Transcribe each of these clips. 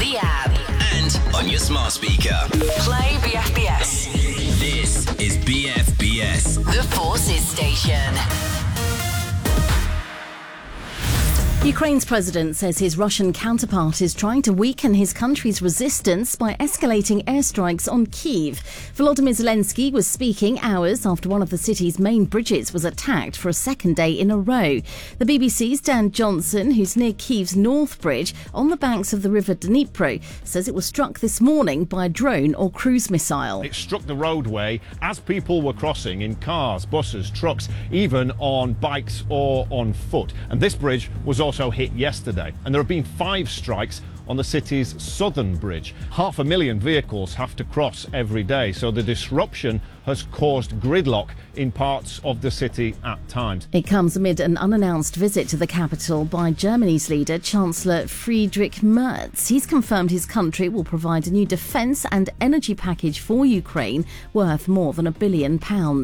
the app, and on your smart speaker. play BFBS, This is BFBS. the Forces Station. Ukraine's president says his Russian counterpart is trying to weaken his country's resistance by escalating airstrikes on Kyiv. Volodymyr Zelensky was speaking hours after one of the city's main bridges was attacked for a second day in a row. The BBC's Dan Johnson, who's near Kyiv's North Bridge on the banks of the river Dnipro, says it was struck this morning by a drone or cruise missile. It struck the roadway as people were crossing in cars, buses, trucks, even on bikes or on foot. And this bridge was also hit yesterday. And there have been 5 strikes on the city's southern bridge. 500,000 vehicles have to cross every day, so the disruption has caused gridlock in parts of the city at times. It comes amid an unannounced visit to the capital by Germany's leader, Chancellor Friedrich Merz. He's confirmed his country will provide a new defence and energy package for Ukraine worth more than £1 billion.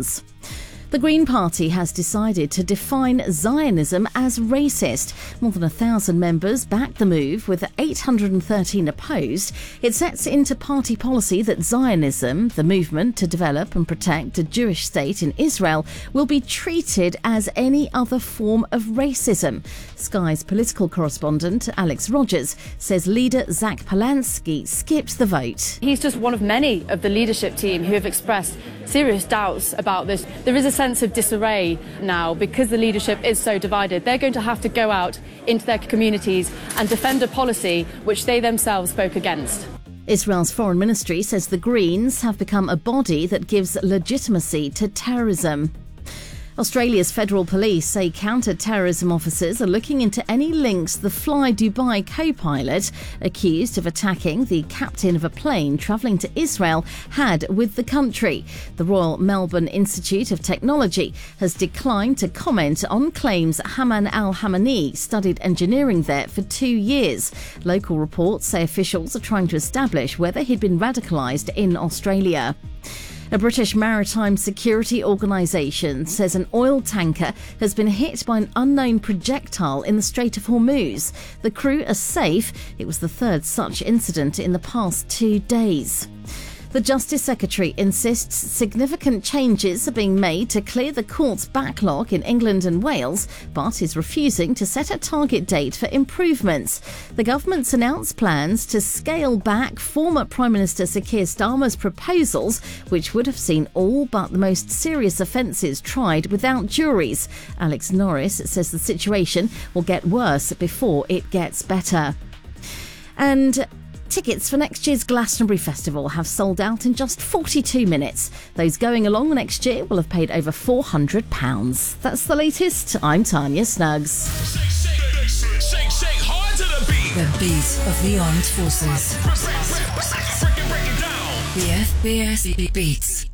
The Green Party has decided to define Zionism as racist. More than 1,000 members backed the move, with 813 opposed. It sets into party policy that Zionism, the movement to develop and protect a Jewish state in Israel, will be treated as any other form of racism. Sky's political correspondent, Alex Rogers, says leader Zach Polanski skipped the vote. He's just one of many of the leadership team who have expressed serious doubts about this. There is a sense of disarray now because the leadership is so divided. They're going to have to go out into their communities and defend a policy which they themselves spoke against. Israel's foreign ministry says the Greens have become a body that gives legitimacy to terrorism. Australia's federal police say counter-terrorism officers are looking into any links the Fly Dubai co-pilot, accused of attacking the captain of a plane travelling to Israel, had with the country. The Royal Melbourne Institute of Technology has declined to comment on claims Haman al-Hamani studied engineering there for 2 years. Local reports say officials are trying to establish whether he'd been radicalised in Australia. A British maritime security organisation says an oil tanker has been hit by an unknown projectile in the Strait of Hormuz. The crew are safe. It was the third such incident in the past 2 days. The Justice Secretary insists significant changes are being made to clear the court's backlog in England and Wales, but is refusing to set a target date for improvements. The government's announced plans to scale back former Prime Minister Sir Keir Starmer's proposals, which would have seen all but the most serious offences tried without juries. Alex Norris says the situation will get worse before it gets better. And tickets for next year's Glastonbury Festival have sold out in just 42 minutes. Those going along next year will have paid over £400. That's the latest. I'm Tanya Snuggs. Shake hard to the beat. The beat of the armed forces. Break it down. The FBS Beats.